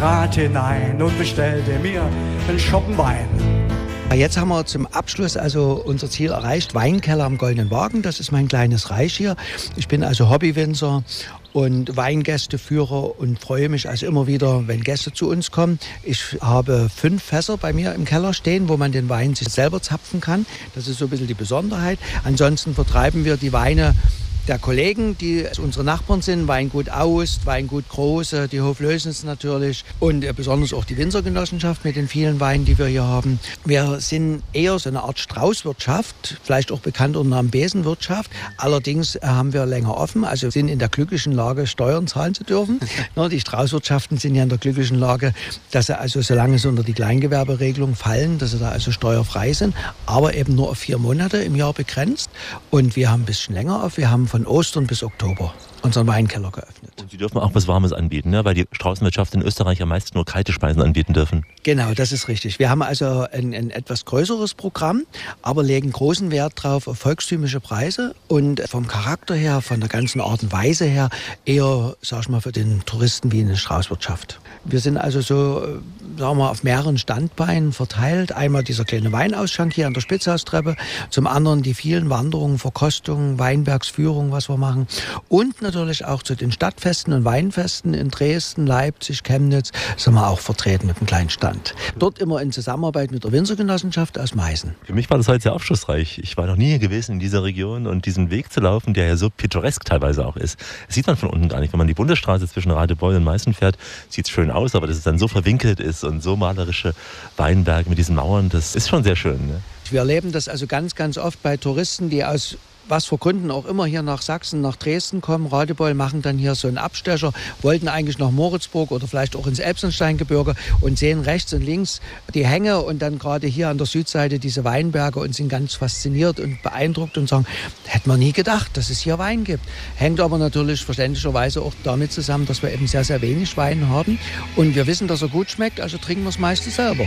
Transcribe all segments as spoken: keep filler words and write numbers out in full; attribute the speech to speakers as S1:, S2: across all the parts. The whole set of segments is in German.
S1: Rad hinein und bestellte mir einen Schoppen Wein.
S2: Jetzt haben wir zum Abschluss also unser Ziel erreicht, Weinkeller am Goldenen Wagen. Das ist mein kleines Reich hier. Ich bin also Hobbywinzer und Weingästeführer und freue mich also immer wieder, wenn Gäste zu uns kommen. Ich habe fünf Fässer bei mir im Keller stehen, wo man den Wein sich selber zapfen kann. Das ist so ein bisschen die Besonderheit. Ansonsten vertreiben wir die Weine der Kollegen, die unsere Nachbarn sind, Weingut Aust, Weingut Große, die Hoflößnitz natürlich und besonders auch die Winzergenossenschaft mit den vielen Weinen, die wir hier haben. Wir sind eher so eine Art Straußwirtschaft, vielleicht auch bekannt unter Namen Besenwirtschaft. Allerdings haben wir länger offen, also sind in der glücklichen Lage, Steuern zahlen zu dürfen. Die Straußwirtschaften sind ja in der glücklichen Lage, dass sie also, solange sie unter die Kleingewerberegelung fallen, dass sie da also steuerfrei sind, aber eben nur auf vier Monate im Jahr begrenzt. Und wir haben ein bisschen länger auf, wir haben von Ostern bis Oktober unseren Weinkeller geöffnet.
S3: Und Sie dürfen auch was Warmes anbieten, ne? Weil die Straußenwirtschaft in Österreich ja meist nur kalte Speisen anbieten dürfen.
S2: Genau, das ist richtig. Wir haben also ein, ein etwas größeres Programm, aber legen großen Wert drauf auf volkstümliche Preise und vom Charakter her, von der ganzen Art und Weise her, eher, sag ich mal, für den Touristen wie eine Straußwirtschaft. Wir sind also so, sagen wir, auf mehreren Standbeinen verteilt. Einmal dieser kleine Weinausschank hier an der Spitzhaustreppe, zum anderen die vielen Wanderungen, Verkostungen, Weinbergsführungen, was wir machen und natürlich auch zu den Stadtfesten und Weinfesten in Dresden, Leipzig, Chemnitz sind wir auch vertreten mit einem kleinen Stand. Dort immer in Zusammenarbeit mit der Winzergenossenschaft aus Meißen.
S3: Für mich war das heute sehr aufschlussreich. Ich war noch nie hier gewesen in dieser Region und diesen Weg zu laufen, der ja so pittoresk teilweise auch ist. Das sieht man von unten gar nicht. Wenn man die Bundesstraße zwischen Radebeul und Meißen fährt, sieht es schön aus, aber dass es dann so verwinkelt ist und so malerische Weinberge mit diesen Mauern, das ist schon sehr schön. Ne?
S2: Wir erleben das also ganz, ganz oft bei Touristen, die aus was für Gründen auch immer hier nach Sachsen, nach Dresden kommen. Radebeul machen dann hier so einen Abstecher, wollten eigentlich nach Moritzburg oder vielleicht auch ins Elbsandsteingebirge und sehen rechts und links die Hänge und dann gerade hier an der Südseite diese Weinberge und sind ganz fasziniert und beeindruckt und sagen, hätte man nie gedacht, dass es hier Wein gibt. Hängt aber natürlich verständlicherweise auch damit zusammen, dass wir eben sehr, sehr wenig Wein haben und wir wissen, dass er gut schmeckt, also trinken wir es meistens selber.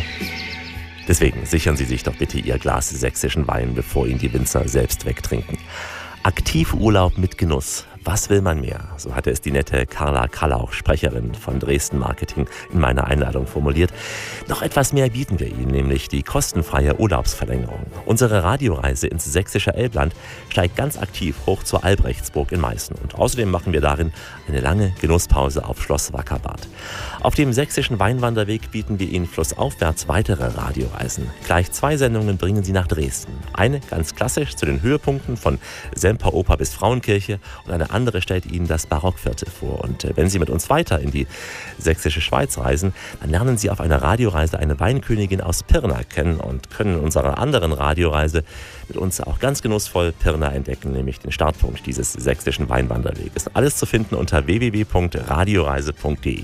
S3: Deswegen sichern Sie sich doch bitte Ihr Glas sächsischen Wein, bevor ihn die Winzer selbst wegtrinken. Aktivurlaub mit Genuss. Was will man mehr? So hatte es die nette Carla Kallauch, Sprecherin von Dresden Marketing, in meiner Einladung formuliert. Noch etwas mehr bieten wir Ihnen, nämlich die kostenfreie Urlaubsverlängerung. Unsere Radioreise ins sächsische Elbland steigt ganz aktiv hoch zur Albrechtsburg in Meißen. Und außerdem machen wir darin eine lange Genusspause auf Schloss Wackerbad. Auf dem sächsischen Weinwanderweg bieten wir Ihnen flussaufwärts weitere Radioreisen. Gleich zwei Sendungen bringen Sie nach Dresden. Eine ganz klassisch zu den Höhepunkten von Semperoper bis Frauenkirche und eine andere stellt Ihnen das Barockviertel vor. Und wenn Sie mit uns weiter in die sächsische Schweiz reisen, dann lernen Sie auf einer Radioreise eine Weinkönigin aus Pirna kennen und können in unserer anderen Radioreise mit uns auch ganz genussvoll Pirna entdecken, nämlich den Startpunkt dieses sächsischen Weinwanderweges. Alles zu finden unter w w w punkt radioreise punkt d e.